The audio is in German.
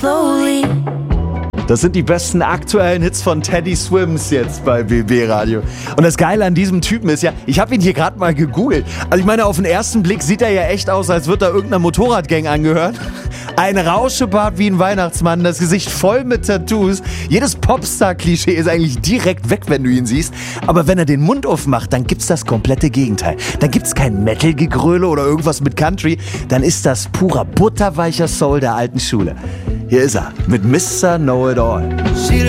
Das sind die besten aktuellen Hits von Teddy Swims jetzt bei BB Radio. Und das Geile an diesem Typen ist ja, ich habe ihn hier gerade mal gegoogelt. Also ich meine, auf den ersten Blick sieht er ja echt aus, als würde er irgendeiner Motorradgang angehören. Ein Rauschebart wie ein Weihnachtsmann, das Gesicht voll mit Tattoos. Jedes Popstar-Klischee ist eigentlich direkt weg, wenn du ihn siehst. Aber wenn er den Mund aufmacht, dann gibt's das komplette Gegenteil. Dann gibt's kein Metal-Gegröle oder irgendwas mit Country. Dann ist das purer butterweicher Soul der alten Schule. Hier ist er mit Mr. Know-It-All.